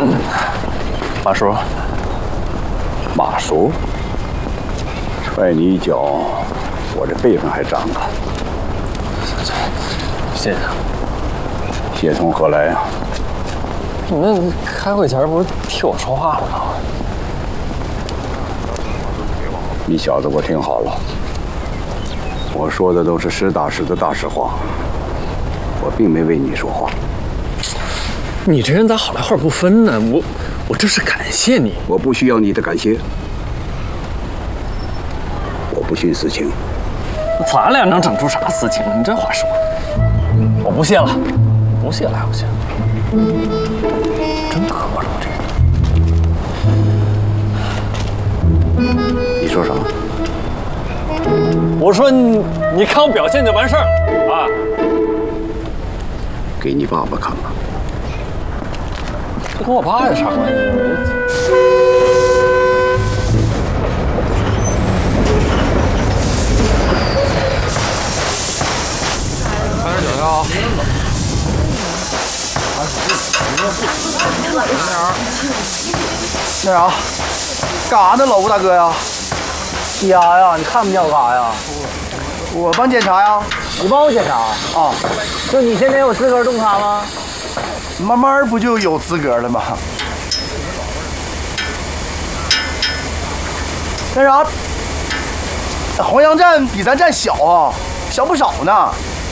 马叔， 马叔，踹你一脚，我这辈分还长啊！ 谢谢。 谢从何来啊？ 你们开会前不是替我说话了吗？ 你小子给我听好了，我说的都是实打实的大实话，我并没为你说话。 你这人咋好来坏不分呢？我这是感谢你。 我不需要你的感谢，我不徇私情。 咱俩能整出啥私情？你这话说，我不谢了，不谢了还不谢？真可恶，这人。 你说啥？ 我说你看我表现就完事儿啊！ 给你爸爸看吧。 这跟我爸有啥关系？ 快点酒啊！ 那啥，干啥呢，老吴大哥呀？ 呀呀，你看不见我干啥呀？ 我帮检查呀。 你帮我检查啊？就你现在有资格动他吗？ 慢慢不就有资格了吗？那啥，黄洋站比咱站小啊，小不少呢。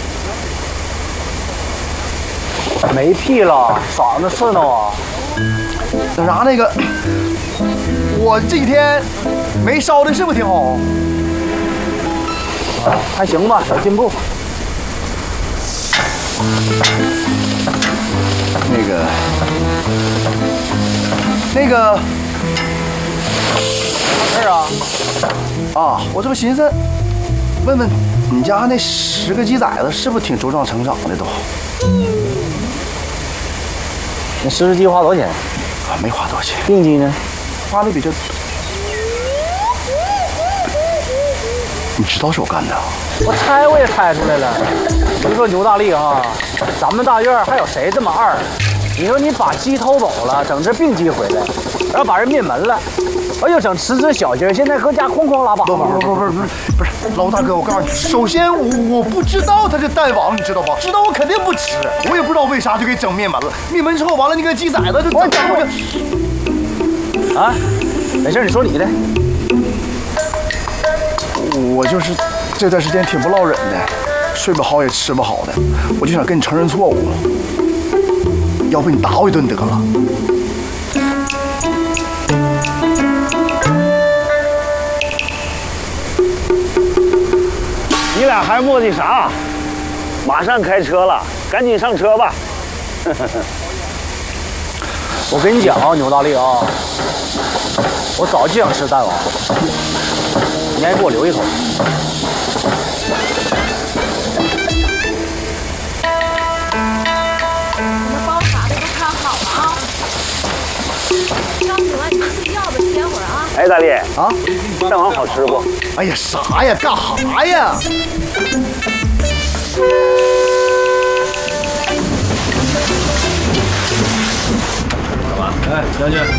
没屁了，嗓子刺挠啊！ 那啥，那个，我这几天没烧的是不是挺好？ 还行吧，小进步。 那个事儿啊，我这不寻思问问你家那10个鸡崽子是不是挺茁壮成长的都？ 那10只鸡花多少钱？ 啊，没花多少钱。 定鸡呢？ 花的比这，你知道是我干的？ 我猜我也猜出来了。你说牛大力啊，咱们大院还有谁这么二？你说你把鸡偷走了，整只病鸡回来，然后把人灭门了，又整10只小鸡，现在搁家哐哐拉粑粑。 不是，老大哥，我告诉你，首先我不知道它是蛋王，你知道吧？知道我肯定不吃，我也不知道为啥就给整灭门了。灭门之后完了，那个鸡崽子就整过去。 啊，没事，你说你的。 我就是这段时间挺不落忍的，睡不好也吃不好的，我就想跟你承认错误。要不你打我一顿得了。 你俩还磨叽啥？马上开车了，赶紧上车吧。我跟你讲啊，牛大力啊，我早就想吃蛋王，你还给我留一口。 你们包卡的都看好了啊！告诉我，你睡觉吧，歇会儿啊。 哎，大力啊，蛋王好吃不？ 哎呀，啥呀？干啥呀？ 哎，将军，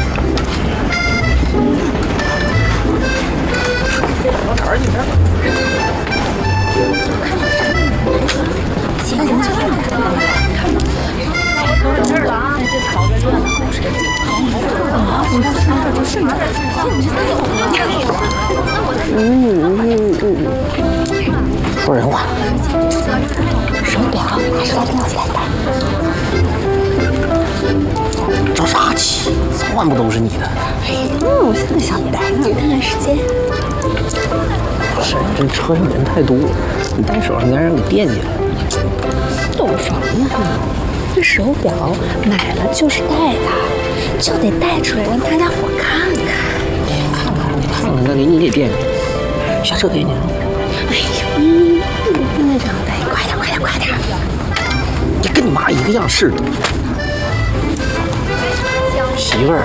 老陈儿，你这。 现在就看都到这儿了啊，这吵着热闹。啊，我到顺着就顺着， 说人话。 手表还是来挣钱的。 着啥急？早晚不都是你的？ 我现在想带你看看时间。 不是，这车上人太多，你戴手上让人给惦记了。 懂什么呀？这手表买了就是戴的，就得戴出来让大家伙看看。 看看，那给你给惦记。下车给你了。 哎呀，那这样戴，快点，快点，快点！ 你跟你妈一个样式的。媳妇儿，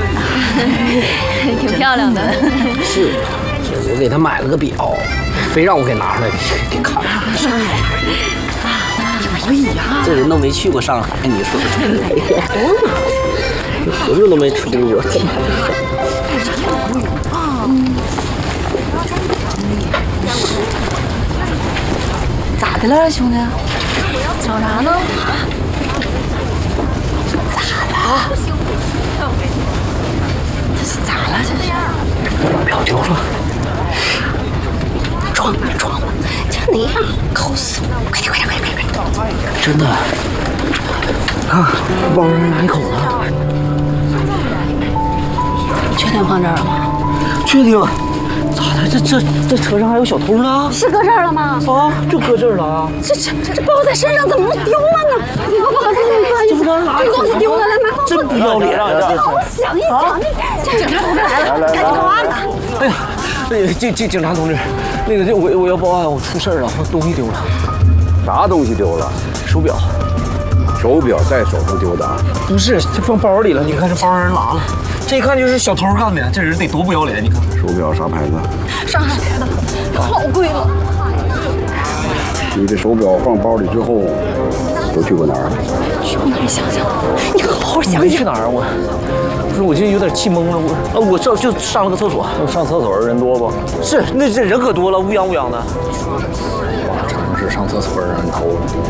挺漂亮的。 是，我给她买了个表，非让我给拿出来给看。 可以呀， 这人都没去过上海，你说？ 哎呀，多嘛！ 什么都没吃过，这么咋的了，兄弟？找啥呢？咋了？这是咋了？这是票丢了。 装吧，就那样，抠死我！快点！ 真的？看，包人来一口了。 确定放这儿了吗？ 确定。咋的？这车上还有小偷呢？ 是搁这儿了吗？ 啊，就搁这儿了啊。 这包在身上怎么能丢了呢？不好意思，这东西丢了，来拿放。 真不要脸！ 好好想一想，这警察同志来了，赶紧报案吧！ 哎呀，警察同志，那个我要报案，我出事儿了，我东西丢了。 啥东西丢了？ 手表。 手表在手上丢的？ 不是，这放包里了。你看这包让人拿了，这一看就是小偷干的。这人得多不要脸！你看， 手表啥牌子？ 上海的，好贵了。 你的手表放包里之后，都去过哪儿？ 去过哪儿？想想，你好好想想。 去哪儿？我就有点气懵了。我就上了个厕所。上厕所人多不？是，那这人可多了，乌泱的。 城市上厕所人头。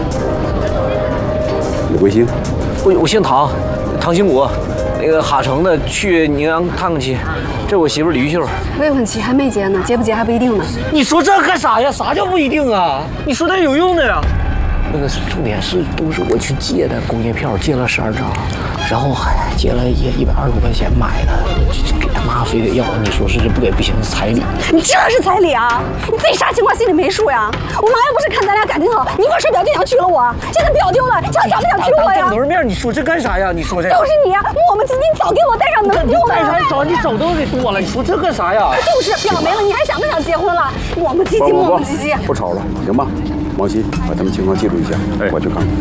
你贵姓？ 我姓唐，唐新国，那个哈城的，去宁阳探个亲。这我媳妇李玉秀。 未婚妻还没结呢，结不结还不一定呢。 你说这干啥呀？啥叫不一定啊？你说点有用的呀。那个重点是都是我去借的工业票，借了12张，然后还借了120多块钱买的，给他妈非得要。你说是不给不行，彩礼。 你这是彩礼啊？你自己啥情况心里没数呀？我妈又不是看咱俩感情好，你一块睡表就想娶了我，现在表丢了，想不想娶我呀？ 当着面你说这干啥呀？你说这都是你呀！磨磨唧唧，你早给我带上能丢了。 带啥早？你早都给剁了。你说这干啥呀？ 就是表没了，你还想不想结婚了？磨磨唧唧，磨磨唧唧。 不吵了，行吧？王鑫，把他们情况记录一下，我去看看。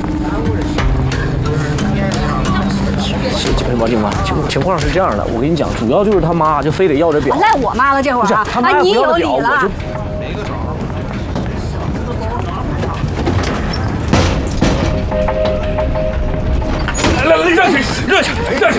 王警官，情况是这样的，我跟你讲，主要就是他妈就非得要这表。 赖我妈了这会儿啊！啊，你有理了。 来，热去！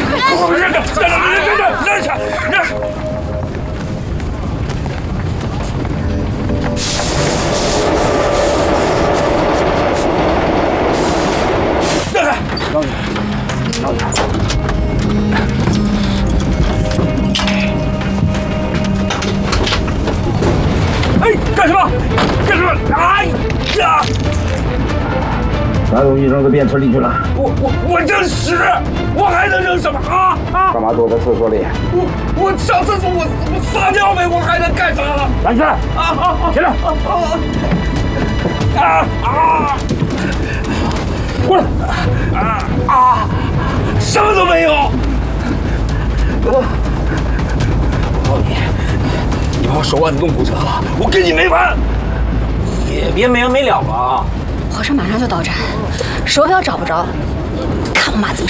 哎，干什么？哎呀！ 把东西扔到便池里去了。 我扔屎，我还能扔什么啊？ 干嘛躲在厕所里？ 我上厕所，我撒尿呗，我还能干啥了？ 完事起来！过来！ 什么都没有。我告诉你，你把我手腕子弄骨折了，我跟你没完。 也别没完没了了啊！ 火车马上就到站，手表找不着，看我妈怎么